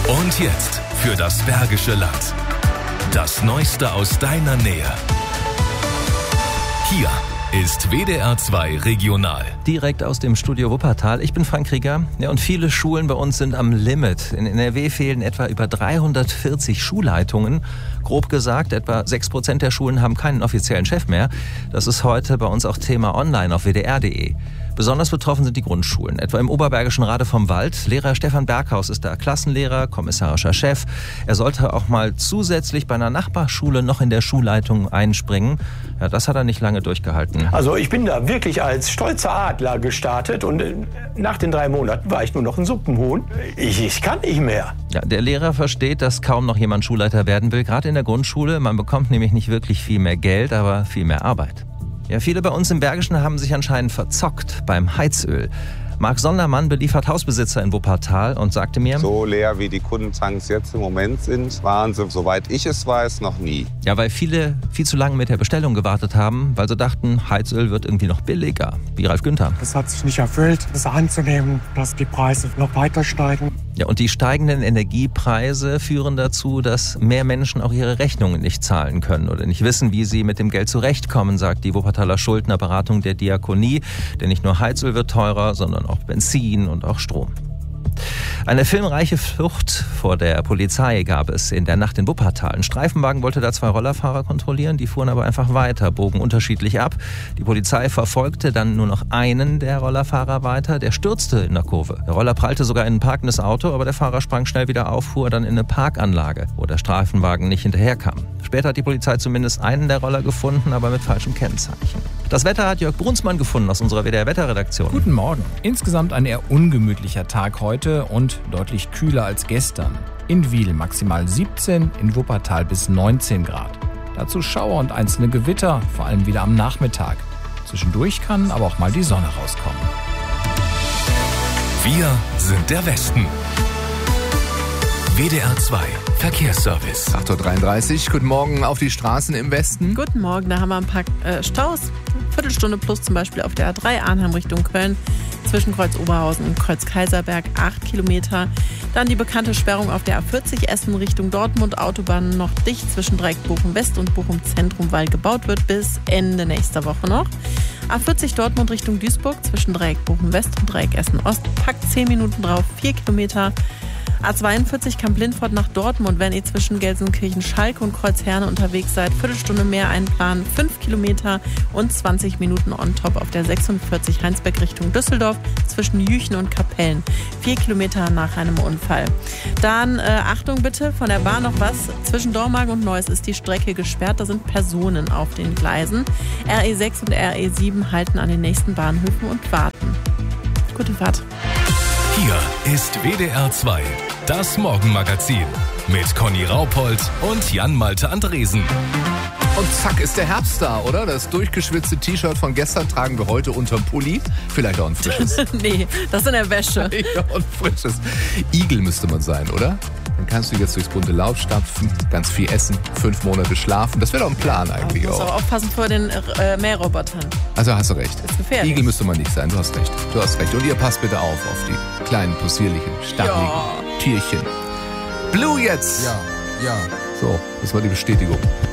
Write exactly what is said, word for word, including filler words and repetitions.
Und jetzt für das Bergische Land. Das Neueste aus deiner Nähe. Hier ist W D R zwei Regional. Direkt aus dem Studio Wuppertal. Ich bin Frank Krieger. Ja, und viele Schulen bei uns sind am Limit. In N R W fehlen etwa über dreihundertvierzig Schulleitungen. Grob gesagt, etwa sechs Prozent der Schulen haben keinen offiziellen Chef mehr. Das ist heute bei uns auch Thema online auf W D R punkt de. Besonders betroffen sind die Grundschulen, etwa im oberbergischen Rade vom Wald. Lehrer Stefan Berghaus ist da Klassenlehrer, kommissarischer Chef. Er sollte auch mal zusätzlich bei einer Nachbarschule noch in der Schulleitung einspringen. Ja, das hat er nicht lange durchgehalten. Also ich bin da wirklich als stolzer Adler gestartet und nach den drei Monaten war ich nur noch ein Suppenhuhn. Ich, ich kann nicht mehr. Ja, der Lehrer versteht, dass kaum noch jemand Schulleiter werden will, gerade in der Grundschule. Man bekommt nämlich nicht wirklich viel mehr Geld, aber viel mehr Arbeit. Ja, viele bei uns im Bergischen haben sich anscheinend verzockt beim Heizöl. Marc Sondermann beliefert Hausbesitzer in Wuppertal und sagte mir: So leer wie die Kundentanks jetzt im Moment sind, waren sie, soweit ich es weiß, noch nie. Ja, weil viele viel zu lange mit der Bestellung gewartet haben, weil sie dachten, Heizöl wird irgendwie noch billiger. Wie Ralf Günther. Es hat sich nicht erfüllt, das anzunehmen, dass die Preise noch weiter steigen. Ja, und die steigenden Energiepreise führen dazu, dass mehr Menschen auch ihre Rechnungen nicht zahlen können oder nicht wissen, wie sie mit dem Geld zurechtkommen, sagt die Wuppertaler Schuldnerberatung der Diakonie. Denn nicht nur Heizöl wird teurer, sondern auch Benzin und auch Strom. Eine filmreiche Flucht vor der Polizei gab es in der Nacht in Wuppertal. Ein Streifenwagen wollte da zwei Rollerfahrer kontrollieren, die fuhren aber einfach weiter, bogen unterschiedlich ab. Die Polizei verfolgte dann nur noch einen der Rollerfahrer weiter, der stürzte in der Kurve. Der Roller prallte sogar in ein parkendes Auto, aber der Fahrer sprang schnell wieder auf, fuhr dann in eine Parkanlage, wo der Streifenwagen nicht hinterherkam. Später hat die Polizei zumindest einen der Roller gefunden, aber mit falschem Kennzeichen. Das Wetter hat Jörg Brunsmann gefunden aus unserer W D R-Wetterredaktion. Guten Morgen. Insgesamt ein eher ungemütlicher Tag heute und deutlich kühler als gestern. In Wiel maximal siebzehn, in Wuppertal bis neunzehn Grad. Dazu Schauer und einzelne Gewitter, vor allem wieder am Nachmittag. Zwischendurch kann aber auch mal die Sonne rauskommen. Wir sind der Westen. W D R zwei Verkehrsservice. acht Uhr dreiunddreißig, guten Morgen auf die Straßen im Westen. Guten Morgen, da haben wir ein paar äh, Staus. Viertelstunde plus zum Beispiel auf der A drei Arnhem Richtung Köln. Zwischen Kreuz Oberhausen und Kreuz Kaiserberg acht Kilometer. Dann die bekannte Sperrung auf der A vierzig Essen Richtung Dortmund. Autobahn noch dicht zwischen Dreieck Bochum West und Bochum Zentrum, weil gebaut wird bis Ende nächster Woche noch. A vierzig Dortmund Richtung Duisburg zwischen Dreieck Bochum West und Dreieck Essen Ost. Packt zehn Minuten drauf, vier Kilometer. A zweiundvierzig Kamp-Lindfort nach Dortmund, wenn ihr zwischen Gelsenkirchen-Schalke und Kreuzherne unterwegs seid. Viertelstunde mehr einplanen, fünf Kilometer und zwanzig Minuten on top auf der sechsundvierzig Heinsberg Richtung Düsseldorf zwischen Jüchen und Kapellen. Vier Kilometer nach einem Unfall. Dann, äh, Achtung bitte, von der Bahn noch was. Zwischen Dormagen und Neuss ist die Strecke gesperrt. Da sind Personen auf den Gleisen. R E sechs und R E sieben halten an den nächsten Bahnhöfen und warten. Gute Fahrt. Hier ist W D R zwei, das Morgenmagazin mit Conny Raupold und Jan-Malte Andresen. Und zack ist der Herbst da, oder? Das durchgeschwitzte T-Shirt von gestern tragen wir heute unterm Pulli. Vielleicht auch ein frisches. Nee, das in der Wäsche. Ja, ein frisches. Igel müsste man sein, oder? Dann kannst du jetzt durchs bunte Laub stapfen, ganz viel essen, fünf Monate schlafen. Das wäre doch ein Plan eigentlich auch. Du musst auch aufpassen vor den äh, Mährrobotern. Also hast du recht. Das ist gefährlich. Igel müsste man nicht sein, du hast recht. Du hast recht. Und ihr passt bitte auf, auf die kleinen, possierlichen, stacheligen ja. Tierchen. Blue jetzt! Ja, ja. So, das war die Bestätigung.